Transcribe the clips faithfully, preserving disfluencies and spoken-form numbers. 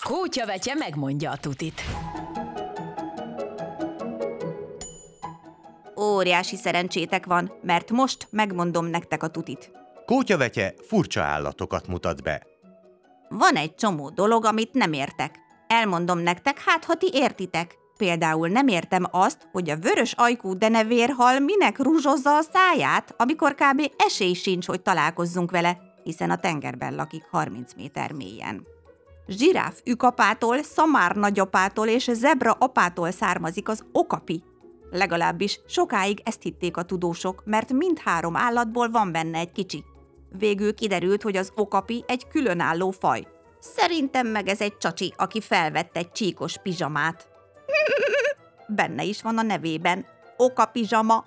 Kótyavegye megmondja a tutit. Óriási szerencsétek van, mert most megmondom nektek a tutit. Kótyavegye furcsa állatokat mutat be. Van egy csomó dolog, amit nem értek. Elmondom nektek, hát ha ti értitek. Például nem értem azt, hogy a vörös ajkú denevérhal minek rúzsozza a száját, amikor kb. Esély sincs, hogy találkozzunk vele, hiszen a tengerben lakik harminc méter mélyen. Zsiráf ükapától, szamár nagyapától és zebra apától származik az okapi. Legalábbis sokáig ezt hitték a tudósok, mert mindhárom állatból van benne egy kicsi. Végül kiderült, hogy az okapi egy különálló faj. Szerintem meg ez egy csacsi, aki felvett egy csíkos pizsamát. Benne is van a nevében. Okapizsama.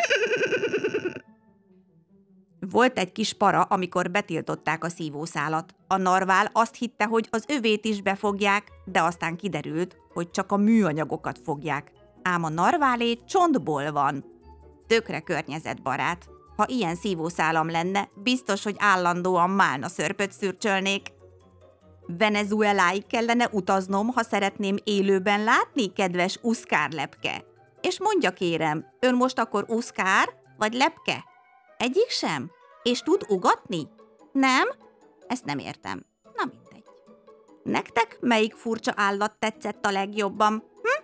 Volt egy kis para, amikor betiltották a szívószálat. A narvál azt hitte, hogy az övét is befogják, de aztán kiderült, hogy csak a műanyagokat fogják. Ám a narválé csontból van. Tökre környezetbarát. Ha ilyen szívószálam lenne, biztos, hogy állandóan málna szörpöt szürcsölnék. Venezueláig kellene utaznom, ha szeretném élőben látni, kedves uszkárlepke. És mondja kérem, ön most akkor uszkár vagy lepke? Egyik sem? És tud ugatni? Nem? Ezt nem értem. Na mindegy. Nektek melyik furcsa állat tetszett a legjobban? Hm?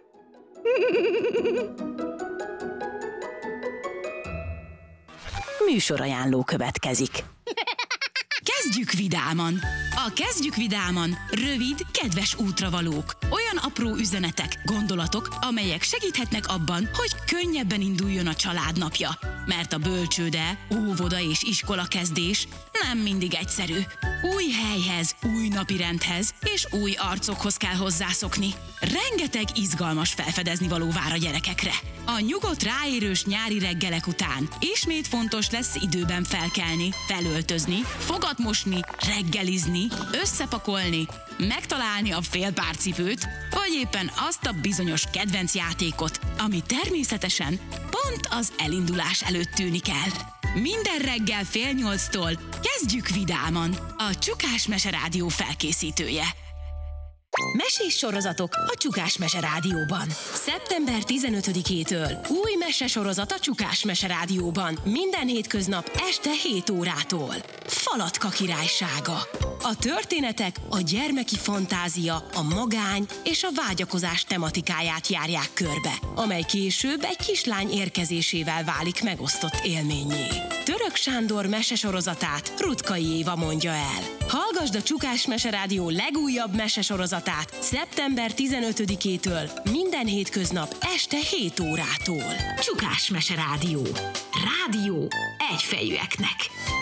Műsorajánló következik. Kezdjük vidáman! A Kezdjük vidáman rövid, kedves útravalók. Olyan apró üzenetek, gondolatok, amelyek segíthetnek abban, hogy könnyebben induljon a családnapja. Mert a bölcsőde, óvoda és iskola kezdés nem mindig egyszerű. Új helyhez, új napirendhez és új arcokhoz kell hozzászokni. Rengeteg izgalmas felfedezni való vár a gyerekekre. A nyugodt ráérős nyári reggelek után ismét fontos lesz időben felkelni, felöltözni, fogat mosni, reggelizni, összepakolni, megtalálni a félpárcipőt, vagy éppen azt a bizonyos kedvenc játékot, ami természetesen pont az elindulás előtt tűnik el. Minden reggel fél nyolctól kezdjük vidáman, a Csukás Mese Rádió felkészítője. Mesés sorozatok a Csukás Mese Rádióban. szeptember tizenötödikétől új mesesorozat a Csukás Mese Rádióban. Minden hétköznap este hét órától. Falatka királysága. A történetek a gyermeki fantázia, a magány és a vágyakozás tematikáját járják körbe, amely később egy kislány érkezésével válik megosztott élménnyé. Török Sándor mesesorozatát Rutkai Éva mondja el. Hallgasd a Csukás Mese Rádió legújabb mesesorozatát szeptember tizenötödikétől minden hétköznap este hét órától. Csukás Mese Rádió. Rádió egyfejűeknek.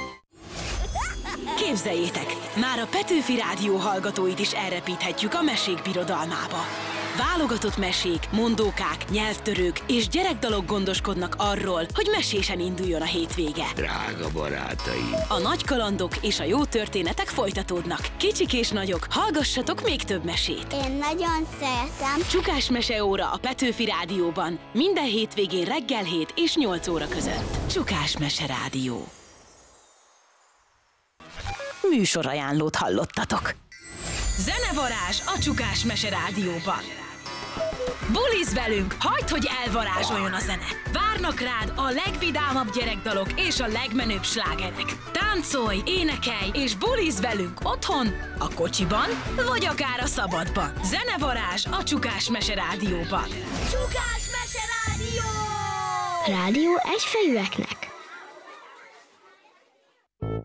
Képzeljétek, már a Petőfi Rádió hallgatóit is elrepíthetjük a mesék birodalmába. Válogatott mesék, mondókák, nyelvtörők és gyerekdalok gondoskodnak arról, hogy mesésen induljon a hétvége. Drága barátaim! A nagy kalandok és a jó történetek folytatódnak. Kicsik és nagyok, hallgassatok még több mesét. Én nagyon szeretem. Csukás Meseóra a Petőfi Rádióban. Minden hétvégén reggel hét és nyolc óra között. Csukás Mese Rádió. Műsorajánlót hallottatok. Zenevarázs a Csukás Mese Rádióban. Bulizz velünk, hagyd, hogy elvarázsoljon a zene. Várnak rád a legvidámabb gyerekdalok és a legmenőbb slágerek. Táncolj, énekelj és bulizz velünk otthon, a kocsiban, vagy akár a szabadban. Zenevarázs a Csukás Mese Rádióban. Csukás Mese Rádió! Rádió egyfejűeknek.